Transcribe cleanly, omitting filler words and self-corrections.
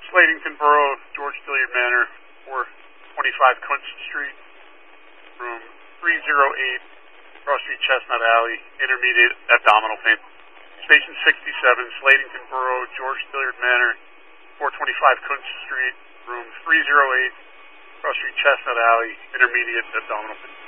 Slatington Borough, George Billiard Manor, 425 Kunst Street, room 308, Cross Street, Chestnut Alley, intermediate abdominal pain. Station 67, Slatington Borough, George Billiard Manor, 425 Kunst Street, room 308, Cross Street, Chestnut Alley, intermediate abdominal pain.